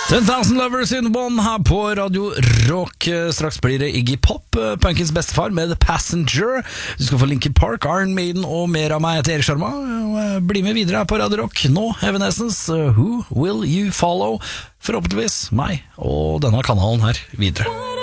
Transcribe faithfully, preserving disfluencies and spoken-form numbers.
ten thousand Lovers in One her på Radio Rock. Straks blir det Iggy Pop, punkens bestefar med The Passenger. Du skal få Linkin Park, Iron Maiden og mer av meg til Erik Sharma. Bli med videre her på Radio Rock. Nå, Evanescence, Who Will You Follow? Forhåpentligvis meg og denne kanalen her videre.